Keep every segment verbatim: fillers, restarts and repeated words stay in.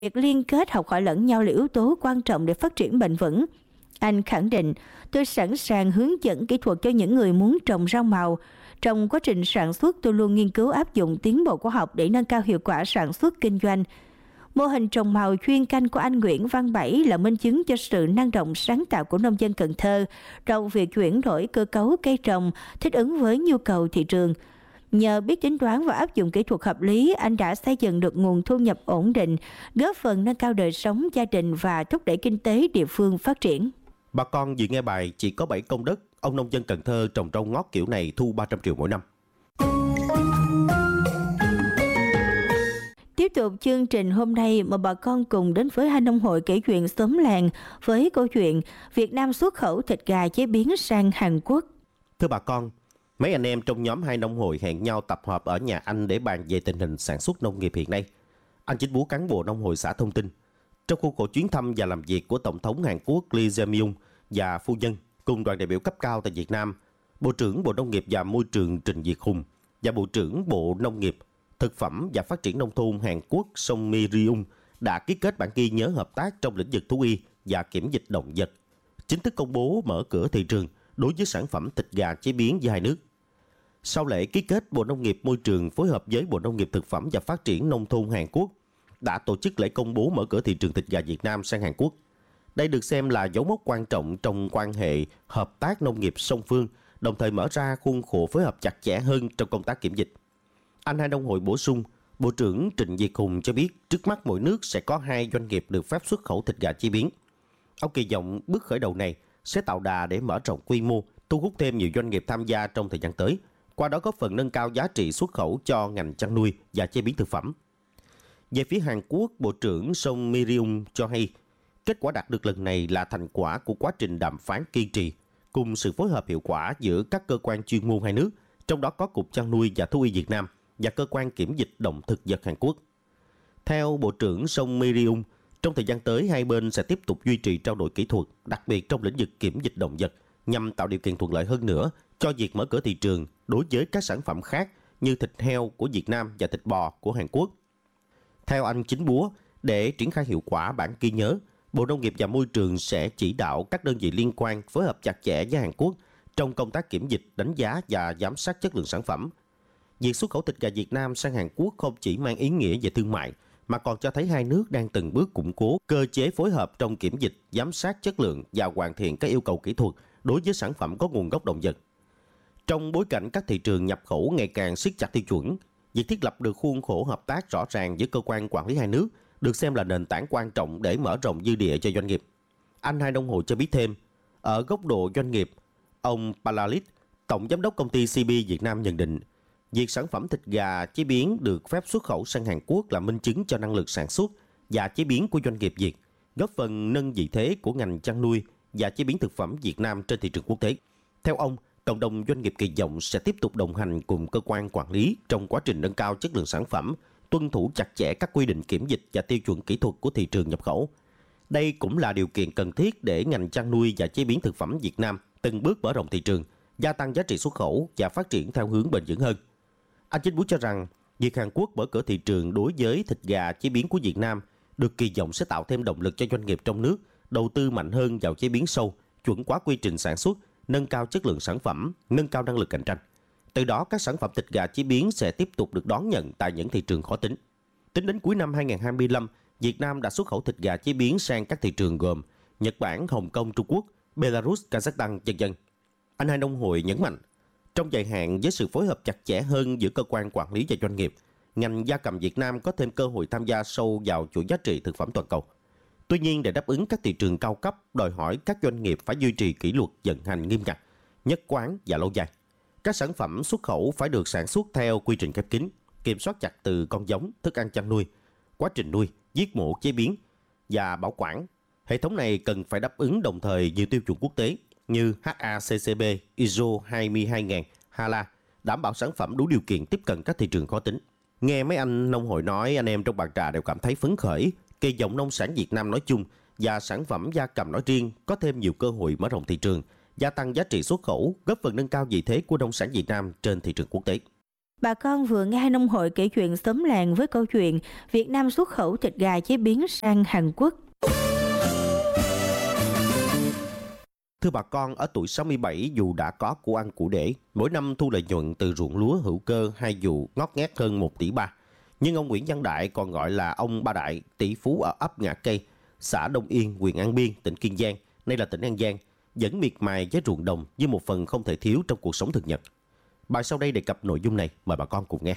Việc liên kết học hỏi lẫn nhau là yếu tố quan trọng để phát triển bền vững. Anh khẳng định, tôi sẵn sàng hướng dẫn kỹ thuật cho những người muốn trồng rau màu. Trong quá trình sản xuất, tôi luôn nghiên cứu áp dụng tiến bộ khoa học để nâng cao hiệu quả sản xuất kinh doanh. Mô hình trồng màu chuyên canh của anh Nguyễn Văn Bảy là minh chứng cho sự năng động sáng tạo của nông dân Cần Thơ trong việc chuyển đổi cơ cấu cây trồng thích ứng với nhu cầu thị trường. Nhờ biết tính toán và áp dụng kỹ thuật hợp lý, anh đã xây dựng được nguồn thu nhập ổn định, góp phần nâng cao đời sống gia đình và thúc đẩy kinh tế địa phương phát triển. Bà con vừa nghe bài Chỉ có bảy công đất, ông nông dân Cần Thơ trồng rau ngót kiểu này thu ba trăm triệu mỗi năm. Tiếp tục chương trình hôm nay, mời bà con cùng đến với hai nông hội kể chuyện xóm làng với câu chuyện Việt Nam xuất khẩu thịt gà chế biến sang Hàn Quốc. Thưa bà con, mấy anh em trong nhóm hai nông hội hẹn nhau tập hợp ở nhà anh để bàn về tình hình sản xuất nông nghiệp hiện nay. Anh Chính Búa, cán bộ nông hội xã thông tin, trong khuôn khổ chuyến thăm và làm việc của Tổng thống Hàn Quốc Lee Jae-myung và phu nhân cùng đoàn đại biểu cấp cao tại Việt Nam, Bộ trưởng Bộ Nông nghiệp và Môi trường Trịnh Việt Hùng và Bộ trưởng Bộ Nông nghiệp, Thực phẩm và Phát triển Nông thôn Hàn Quốc Song Mi-ryung đã ký kết bản ghi nhớ hợp tác trong lĩnh vực thú y và kiểm dịch động vật, chính thức công bố mở cửa thị trường đối với sản phẩm thịt gà chế biến giữa hai nước. Sau lễ ký kết, Bộ Nông nghiệp Môi trường phối hợp với Bộ Nông nghiệp Thực phẩm và Phát triển Nông thôn Hàn Quốc đã tổ chức lễ công bố mở cửa thị trường thịt gà Việt Nam sang Hàn Quốc. Đây được xem là dấu mốc quan trọng trong quan hệ hợp tác nông nghiệp song phương, đồng thời mở ra khuôn khổ phối hợp chặt chẽ hơn trong công tác kiểm dịch. Anh hai nông hội bổ sung, Bộ trưởng Trịnh Việt Hùng cho biết trước mắt mỗi nước sẽ có hai doanh nghiệp được phép xuất khẩu thịt gà chế biến. Ông kỳ vọng bước khởi đầu này sẽ tạo đà để mở rộng quy mô, thu hút thêm nhiều doanh nghiệp tham gia trong thời gian tới, qua đó góp phần nâng cao giá trị xuất khẩu cho ngành chăn nuôi và chế biến thực phẩm. Về phía Hàn Quốc, Bộ trưởng Song Mi-ryung cho hay, kết quả đạt được lần này là thành quả của quá trình đàm phán kiên trì, cùng sự phối hợp hiệu quả giữa các cơ quan chuyên môn hai nước, trong đó có Cục Chăn nuôi và Thú y Việt Nam và Cơ quan Kiểm dịch Động thực vật Hàn Quốc. Theo Bộ trưởng Song Mi-ryung, trong thời gian tới, hai bên sẽ tiếp tục duy trì trao đổi kỹ thuật, đặc biệt trong lĩnh vực kiểm dịch động vật, nhằm tạo điều kiện thuận lợi hơn nữa cho việc mở cửa thị trường đối với các sản phẩm khác như thịt heo của Việt Nam và thịt bò của Hàn Quốc. Theo anh Chính Búa, để triển khai hiệu quả bản ghi nhớ, Bộ Nông nghiệp và Môi trường sẽ chỉ đạo các đơn vị liên quan phối hợp chặt chẽ với Hàn Quốc trong công tác kiểm dịch, đánh giá và giám sát chất lượng sản phẩm. Việc xuất khẩu thịt gà Việt Nam sang Hàn Quốc không chỉ mang ý nghĩa về thương mại, mà còn cho thấy hai nước đang từng bước củng cố cơ chế phối hợp trong kiểm dịch, giám sát chất lượng và hoàn thiện các yêu cầu kỹ thuật đối với sản phẩm có nguồn gốc động vật. Trong bối cảnh các thị trường nhập khẩu ngày càng siết chặt tiêu chuẩn, việc thiết lập được khuôn khổ hợp tác rõ ràng giữa cơ quan quản lý hai nước được xem là nền tảng quan trọng để mở rộng dư địa cho doanh nghiệp. Anh hai nông hội cho biết thêm, ở góc độ doanh nghiệp, ông Palalit, Tổng Giám đốc công ty xê bê Việt Nam nhận định, việc sản phẩm thịt gà chế biến được phép xuất khẩu sang Hàn Quốc là minh chứng cho năng lực sản xuất và chế biến của doanh nghiệp Việt, góp phần nâng vị thế của ngành chăn nuôi và chế biến thực phẩm Việt Nam trên thị trường quốc tế. Theo ông, cộng đồng doanh nghiệp kỳ vọng sẽ tiếp tục đồng hành cùng cơ quan quản lý trong quá trình nâng cao chất lượng sản phẩm, tuân thủ chặt chẽ các quy định kiểm dịch và tiêu chuẩn kỹ thuật của thị trường nhập khẩu. Đây cũng là điều kiện cần thiết để ngành chăn nuôi và chế biến thực phẩm Việt Nam từng bước mở rộng thị trường, gia tăng giá trị xuất khẩu và phát triển theo hướng bền vững hơn. Anh Chính Búa cho rằng, việc Hàn Quốc mở cửa thị trường đối với thịt gà chế biến của Việt Nam được kỳ vọng sẽ tạo thêm động lực cho doanh nghiệp trong nước đầu tư mạnh hơn vào chế biến sâu, chuẩn hóa quy trình sản xuất, nâng cao chất lượng sản phẩm, nâng cao năng lực cạnh tranh. Từ đó, các sản phẩm thịt gà chế biến sẽ tiếp tục được đón nhận tại những thị trường khó tính. Tính đến cuối năm hai không hai lăm, Việt Nam đã xuất khẩu thịt gà chế biến sang các thị trường gồm Nhật Bản, Hồng Kông, Trung Quốc, Belarus, Kazakhstan, vân vân. Anh hai nông hội nhấn mạnh, trong dài hạn với sự phối hợp chặt chẽ hơn giữa cơ quan quản lý và doanh nghiệp, ngành gia cầm Việt Nam có thêm cơ hội tham gia sâu vào chuỗi giá trị thực phẩm toàn cầu. Tuy nhiên, để đáp ứng các thị trường cao cấp, đòi hỏi các doanh nghiệp phải duy trì kỷ luật vận hành nghiêm ngặt, nhất quán và lâu dài. Các sản phẩm xuất khẩu phải được sản xuất theo quy trình khép kín, kiểm soát chặt từ con giống, thức ăn chăn nuôi, quá trình nuôi, giết mổ, chế biến và bảo quản. Hệ thống này cần phải đáp ứng đồng thời nhiều tiêu chuẩn quốc tế như hát a xê xê pê, i ét ô hai mươi hai nghìn, hát a lờ a, đảm bảo sản phẩm đủ điều kiện tiếp cận các thị trường khó tính. Nghe mấy anh nông hội nói, anh em trong bàn trà đều cảm thấy phấn khởi, kỳ vọng nông sản Việt Nam nói chung và sản phẩm gia cầm nói riêng có thêm nhiều cơ hội mở rộng thị trường, gia tăng giá trị xuất khẩu, góp phần nâng cao vị thế của nông sản Việt Nam trên thị trường quốc tế. Bà con vừa nghe nông hội kể chuyện xóm làng với câu chuyện Việt Nam xuất khẩu thịt gà chế biến sang Hàn Quốc. Thưa bà con, ở tuổi sáu mươi bảy dù đã có của ăn của để, mỗi năm thu lợi nhuận từ ruộng lúa hữu cơ hai vụ ngót nghét hơn một tỷ ba. Nhưng ông Nguyễn Văn Đại, còn gọi là ông Ba Đại, tỷ phú ở ấp Ngã Cây, xã Đông Yên, huyện An Biên, tỉnh Kiên Giang, nay là tỉnh An Giang, vẫn miệt mài với ruộng đồng như một phần không thể thiếu trong cuộc sống thường nhật. Bài sau đây đề cập nội dung này, mời bà con cùng nghe.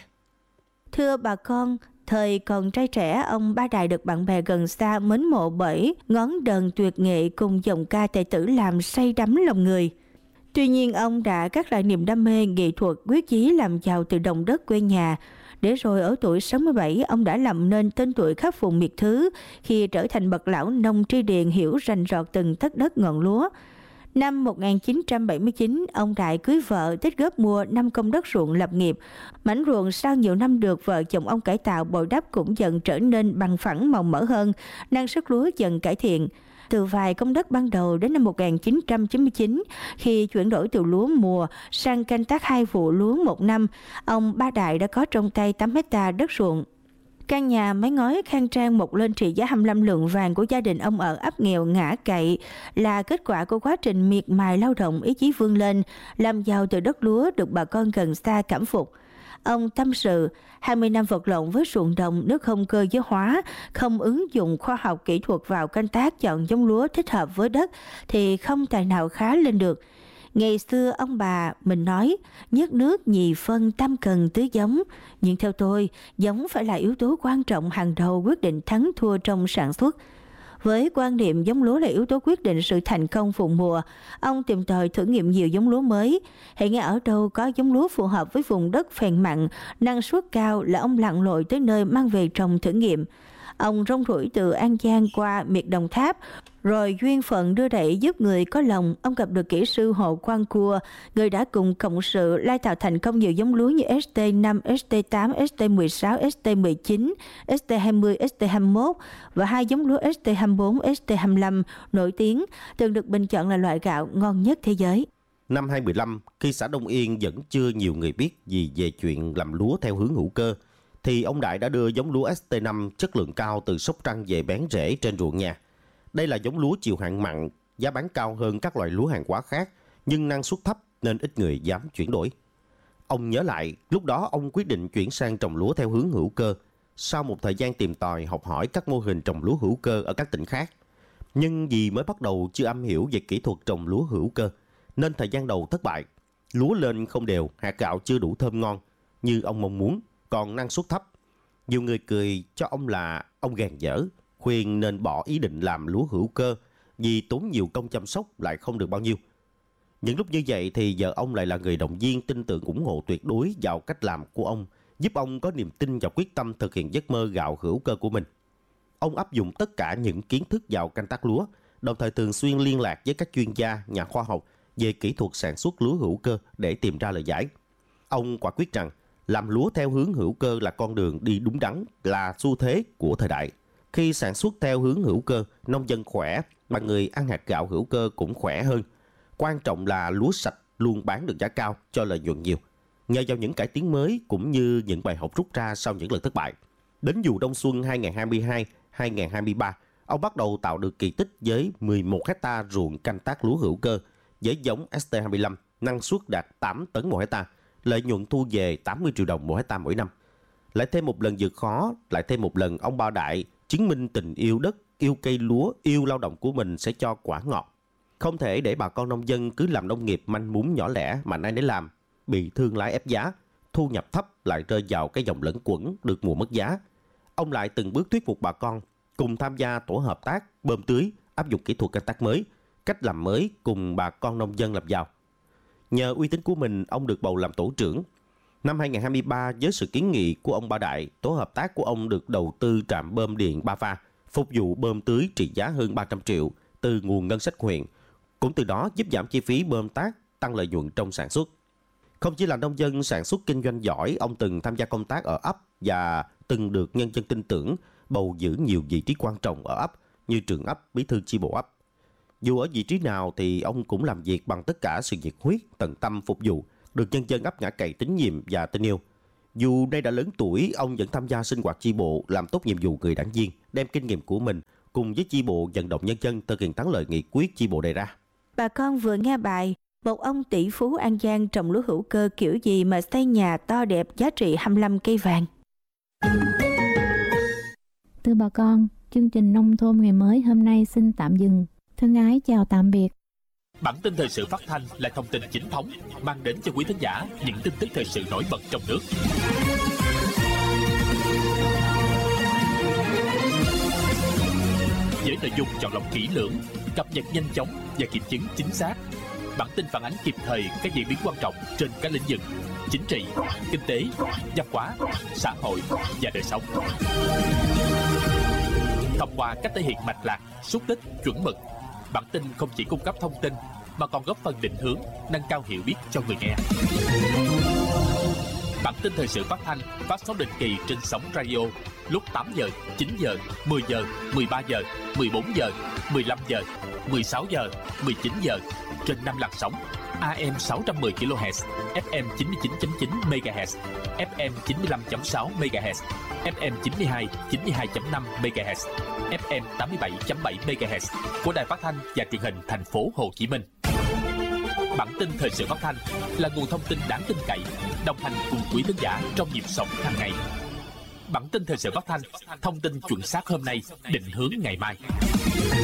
Thưa bà con, thời còn trai trẻ, ông Ba Đại được bạn bè gần xa mến mộ bởi ngón đờn tuyệt nghệ cùng giọng ca tài tử làm say đắm lòng người. Tuy nhiên, ông đã gác lại niềm đam mê nghệ thuật, quyết chí làm giàu từ đồng đất quê nhà. Để rồi ở tuổi sáu mươi bảy, ông đã làm nên tên tuổi khắp vùng miệt thứ khi trở thành bậc lão nông tri điền hiểu rành rọt từng tấc đất ngọn lúa. Năm một nghìn chín trăm bảy mươi chín, ông Đại cưới vợ, tích góp mua năm công đất ruộng lập nghiệp. Mảnh ruộng sau nhiều năm được vợ chồng ông cải tạo bồi đắp cũng dần trở nên bằng phẳng màu mỡ hơn, năng suất lúa dần cải thiện. Từ vài công đất ban đầu đến năm một nghìn chín trăm chín mươi chín, khi chuyển đổi từ lúa mùa sang canh tác hai vụ lúa một năm, ông Ba Đại đã có trong tay tám héc ta đất ruộng. Căn nhà mái ngói khang trang mọc lên trị giá hai mươi lăm lượng vàng của gia đình ông ở ấp nghèo Ngã Cậy là kết quả của quá trình miệt mài lao động, ý chí vươn lên, làm giàu từ đất lúa được bà con gần xa cảm phục. Ông tâm sự, hai mươi năm vật lộn với ruộng đồng, nước không cơ giới hóa, không ứng dụng khoa học kỹ thuật vào canh tác chọn giống lúa thích hợp với đất thì không tài nào khá lên được. Ngày xưa ông bà mình nói, nhất nước nhì phân tam cần tưới giống. Nhưng theo tôi, giống phải là yếu tố quan trọng hàng đầu quyết định thắng thua trong sản xuất. Với quan niệm giống lúa là yếu tố quyết định sự thành công vụ mùa, ông tìm tòi thử nghiệm nhiều giống lúa mới. Hãy nghe ở đâu có giống lúa phù hợp với vùng đất phèn mặn, năng suất cao là ông lặn lội tới nơi mang về trồng thử nghiệm. Ông rong ruổi từ An Giang qua miệt Đồng Tháp, rồi duyên phận đưa đẩy giúp người có lòng, ông gặp được kỹ sư Hồ Quang Cua, người đã cùng cộng sự lai tạo thành công nhiều giống lúa như S T năm, S T tám, S T mười sáu, S T mười chín, S T hai mươi, S T hai mươi mốt và hai giống lúa S T hai mươi bốn, S T hai mươi lăm nổi tiếng, từng được bình chọn là loại gạo ngon nhất thế giới. Năm hai nghìn không trăm mười lăm, khi xã Đông Yên vẫn chưa nhiều người biết gì về chuyện làm lúa theo hướng hữu cơ, thì ông Đại đã đưa giống lúa S T năm chất lượng cao từ Sóc Trăng về bén rễ trên ruộng nhà. Đây là giống lúa chịu hạn mặn, giá bán cao hơn các loại lúa hàng hóa khác, nhưng năng suất thấp nên ít người dám chuyển đổi. Ông nhớ lại, lúc đó ông quyết định chuyển sang trồng lúa theo hướng hữu cơ, sau một thời gian tìm tòi học hỏi các mô hình trồng lúa hữu cơ ở các tỉnh khác. Nhưng vì mới bắt đầu chưa am hiểu về kỹ thuật trồng lúa hữu cơ, nên thời gian đầu thất bại. Lúa lên không đều, hạt gạo chưa đủ thơm ngon như ông mong muốn, còn năng suất thấp. Nhiều người cười cho ông là ông gàn dở, khuyên nên bỏ ý định làm lúa hữu cơ vì tốn nhiều công chăm sóc lại không được bao nhiêu. Những lúc như vậy thì vợ ông lại là người động viên tin tưởng ủng hộ tuyệt đối vào cách làm của ông, giúp ông có niềm tin và quyết tâm thực hiện giấc mơ gạo hữu cơ của mình. Ông áp dụng tất cả những kiến thức vào canh tác lúa, đồng thời thường xuyên liên lạc với các chuyên gia, nhà khoa học về kỹ thuật sản xuất lúa hữu cơ để tìm ra lời giải. Ông quả quyết rằng làm lúa theo hướng hữu cơ là con đường đi đúng đắn, là xu thế của thời đại. Khi sản xuất theo hướng hữu cơ, nông dân khỏe, mà người ăn hạt gạo hữu cơ cũng khỏe hơn. Quan trọng là lúa sạch luôn bán được giá cao cho lợi nhuận nhiều. Nhờ vào những cải tiến mới cũng như những bài học rút ra sau những lần thất bại, đến vụ đông xuân hai nghìn không trăm hai mươi hai hai nghìn không trăm hai mươi ba, ông bắt đầu tạo được kỳ tích với mười một héc ta ruộng canh tác lúa hữu cơ với giống S T hai mươi lăm, năng suất đạt tám tấn một héc ta, lợi nhuận thu về tám mươi triệu đồng một héc ta mỗi năm. Lại thêm một lần vượt khó, lại thêm một lần ông Ba Đại chứng minh tình yêu đất, yêu cây lúa, yêu lao động của mình sẽ cho quả ngọt. Không thể để bà con nông dân cứ làm nông nghiệp manh mún nhỏ lẻ mà nay nấy làm, bị thương lái ép giá, thu nhập thấp lại rơi vào cái dòng lẫn quẩn được mùa mất giá. Ông lại từng bước thuyết phục bà con cùng tham gia tổ hợp tác, bơm tưới, áp dụng kỹ thuật canh tác mới, cách làm mới cùng bà con nông dân làm giàu. Nhờ uy tín của mình, ông được bầu làm tổ trưởng. Năm hai nghìn không trăm hai mươi ba, với sự kiến nghị của ông Ba Đại, tổ hợp tác của ông được đầu tư trạm bơm điện ba pha, phục vụ bơm tưới trị giá hơn ba trăm triệu từ nguồn ngân sách huyện, cũng từ đó giúp giảm chi phí bơm tác, tăng lợi nhuận trong sản xuất. Không chỉ là nông dân sản xuất kinh doanh giỏi, ông từng tham gia công tác ở ấp và từng được nhân dân tin tưởng bầu giữ nhiều vị trí quan trọng ở ấp như trưởng ấp, bí thư chi bộ ấp. Dù ở vị trí nào thì ông cũng làm việc bằng tất cả sự nhiệt huyết, tận tâm phục vụ, được nhân dân ấp Ngã Cậy tín nhiệm và tin yêu. Dù nay đã lớn tuổi, ông vẫn tham gia sinh hoạt chi bộ, làm tốt nhiệm vụ người đảng viên, đem kinh nghiệm của mình cùng với chi bộ vận động nhân dân thực hiện thắng lợi nghị quyết chi bộ đề ra. Bà con vừa nghe bài một ông tỷ phú An Giang trồng lúa hữu cơ kiểu gì mà xây nhà to đẹp giá trị hai mươi lăm cây vàng. Thưa bà con, chương trình Nông thôn ngày mới hôm nay xin tạm dừng. Thân ái chào tạm biệt. Bản tin thời sự phát thanh là thông tin chính thống, mang đến cho quý thính giả những tin tức thời sự nổi bật trong nước. Với nội dung chọn lọc kỹ lưỡng, cập nhật nhanh chóng và kiểm chứng chính xác. Bản tin phản ánh kịp thời các diễn biến quan trọng trên các lĩnh vực chính trị, kinh tế, văn hóa, xã hội và đời sống. Thông qua cách thể hiện mạch lạc, xúc tích, chuẩn mực, bản tin không chỉ cung cấp thông tin mà còn góp phần định hướng, nâng cao hiểu biết cho người nghe. Bản tin thời sự phát thanh phát sóng định kỳ trên sóng radio lúc tám giờ, chín giờ, mười giờ, mười ba giờ, mười bốn giờ, mười lăm giờ, mười sáu giờ, mười chín giờ trên năm làn sóng A M sáu trăm mười ki lô héc, F M chín mươi chín chấm chín mê ga héc, F M chín mươi lăm chấm sáu mê ga héc, F M chín mươi hai, chín mươi hai chấm năm mê ga héc, F M tám mươi bảy chấm bảy mê ga héc của Đài Phát thanh và Truyền hình Thành phố Hồ Chí Minh. Bản tin thời sự phát thanh là nguồn thông tin đáng tin cậy, đồng hành cùng quý thính giả trong nhịp sống hàng ngày. Bản tin thời sự phát thanh, thông tin chuẩn xác hôm nay, định hướng ngày mai.